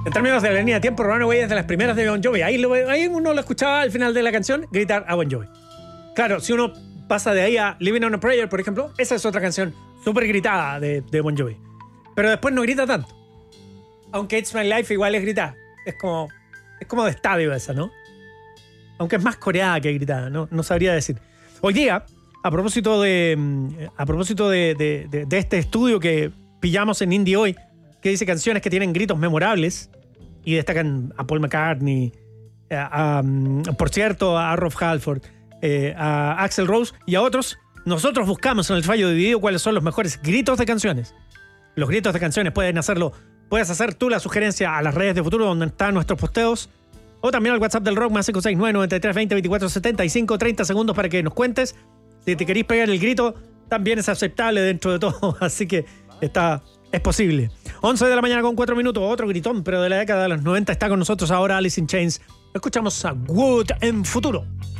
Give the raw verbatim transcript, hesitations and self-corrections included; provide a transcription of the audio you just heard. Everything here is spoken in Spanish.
En términos de la línea de tiempo, Runaway es de las primeras de Bon Jovi. Ahí, lo, ahí uno lo escuchaba al final de la canción gritar a Bon Jovi. Claro, si uno pasa de ahí a Living on a Prayer, por ejemplo, esa es otra canción súper gritada de, de Bon Jovi. Pero después no grita tanto. Aunque It's My Life igual es gritada. Es como, es como de estadio esa, ¿no? Aunque es más coreada que gritada, no, no sabría decir. Hoy día, a propósito de a propósito de, de, de, de este estudio que pillamos en Indie Hoy, que dice canciones que tienen gritos memorables y destacan a Paul McCartney, a, a, por cierto, a Rolf Halford, eh, a Axl Rose y a otros, nosotros buscamos en el fallo dividido cuáles son los mejores gritos de canciones. Los gritos de canciones pueden hacerlo, puedes hacer tú la sugerencia a las redes de Futuro donde están nuestros posteos, o también al WhatsApp del Rock más cinco seis nueve, nueve tres dos cero, veinticuatro setenta y cinco, treinta segundos para que nos cuentes. Si te queréis pegar el grito, también es aceptable dentro de todo, así que está, es posible. once de la mañana con cuatro minutos, otro gritón, pero de la década de los noventa está con nosotros ahora Alice in Chains. Escuchamos a Wood en Futuro.